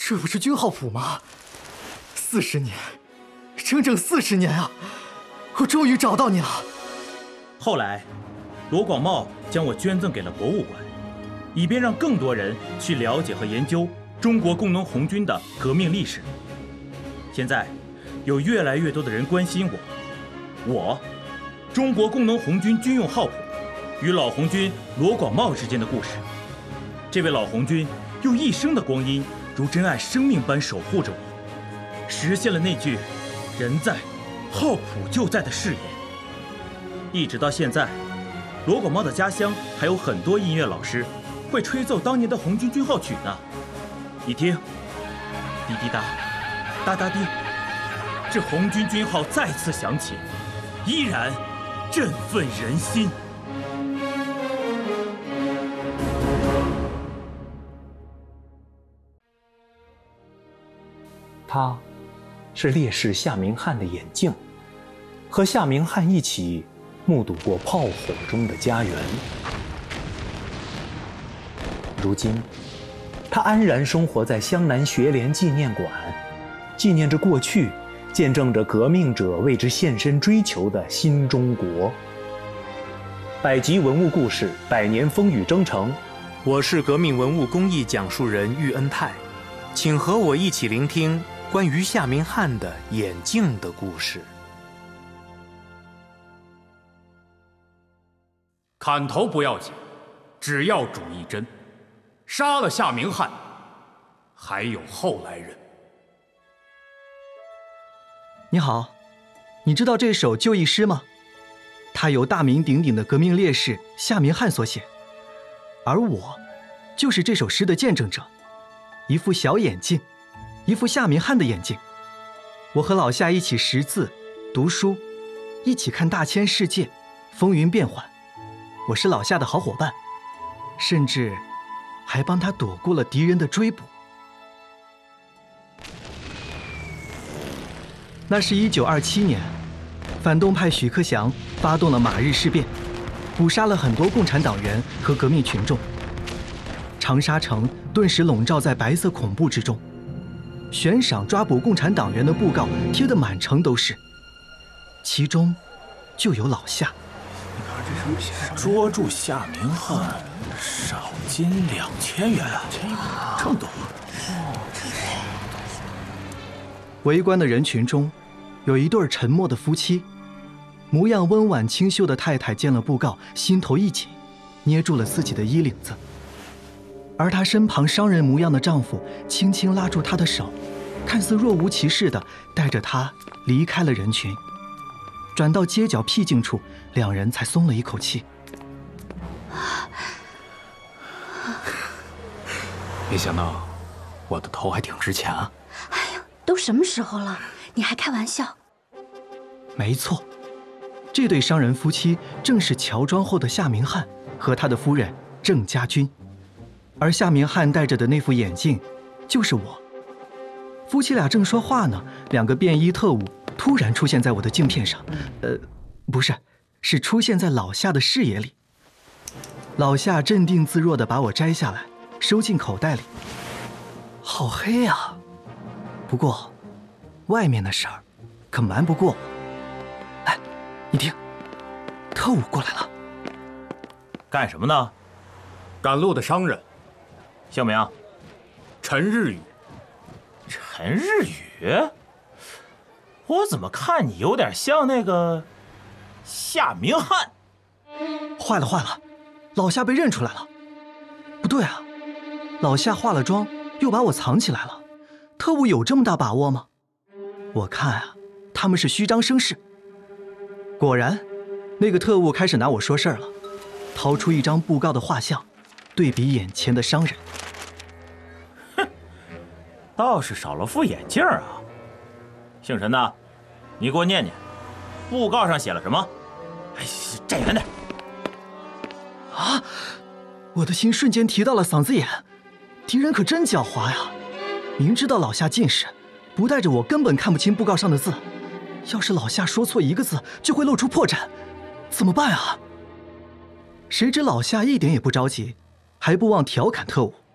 这不是军号谱吗？40年，整整40年啊！我终于找到你了。 后来，罗广茂将我捐赠给了博物馆，以便让更多人去了解和研究中国工农红军的革命历史。现在，有越来越多的人关心我中国工农红军军用号谱与老红军罗广茂之间的故事。这位老红军用一生的光阴，如珍爱生命般守护着我，实现了那句“人在，号谱就在”的誓言。一直到现在，罗广茂的家乡还有很多音乐老师会吹奏当年的红军军号曲呢。你听，滴滴答，哒哒滴，这红军军号再次响起，依然振奋人心。 他，是烈士夏明翰的眼镜，和夏明翰一起目睹过炮火中的家园。如今，他安然生活在湘南学联纪念馆，纪念着过去，见证着革命者为之献身追求的新中国。百集文物故事，百年风雨征程。我是革命文物公益讲述人喻恩泰，请和我一起聆听关于夏明翰的眼镜的故事。 砍头不要紧，只要主一针。杀了夏明翰，还有后来人。 你好，你知道这首就义诗吗？它由大名鼎鼎的革命烈士夏明翰所写，而我就是这首诗的见证者。一副小眼镜，一副夏明翰的眼镜。我和老夏一起识字、读书，一起看大千世界，风云变幻。我是老夏的好伙伴，甚至还帮他躲过了敌人的追捕。那是1927年，反动派许克祥发动了马日事变，捕杀了很多共产党员和革命群众。长沙城顿时笼罩在白色恐怖之中，悬赏抓捕共产党员的布告贴得满城都是，其中就有老夏。 捉住夏明翰，赏金2000元，这么多。 围观的人群中，有一对沉默的夫妻，模样温婉清秀的太太见了布告，心头一紧，捏住了自己的衣领子。而她身旁商人模样的丈夫轻轻拉住她的手，看似若无其事地带着她离开了人群。转到街角僻静处，两人才松了一口气。 没想到我的头还挺值钱啊！ 哎呀，都什么时候了，你还开玩笑？ 没错，这对商人夫妻正是乔装后的夏明翰和他的夫人郑家军，而夏明翰戴着的那副眼镜就是我。夫妻俩正说话呢，两个便衣特务突然出现在我的镜片上，不是，是出现在老夏的视野里。老夏镇定自若地把我摘下来，收进口袋里。好黑啊！不过，外面的事儿可瞒不过我。哎，你听，特务过来了。 干什么呢？ 赶路的商人。 姓名？ 陈日宇。 陈日宇？我怎么看你有点像那个夏明翰？ 坏了坏了，老夏被认出来了。不对啊，老夏化了妆又把我藏起来了，特务有这么大把握吗？我看啊，他们是虚张声势。果然，那个特务开始拿我说事儿了，掏出一张布告的画像，对比眼前的商人。 哼，倒是少了副眼镜啊。姓陈的，你给我念念，布告上写了什么？哎，站远点。 啊！我的心瞬间提到了嗓子眼，敌人可真狡猾呀！明知道老夏近视，不带着我根本看不清布告上的字。要是老夏说错一个字，就会露出破绽，怎么办啊？谁知老夏一点也不着急，还不忘调侃特务：“